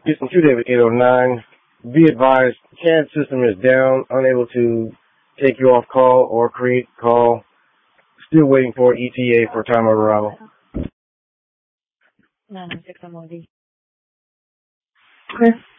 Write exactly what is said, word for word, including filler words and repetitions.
Houston two David eight oh nine. Be advised, C A D system is down, unable to take you off call or create call. Still waiting for E T A for time of arrival. nine six M O D. Okay.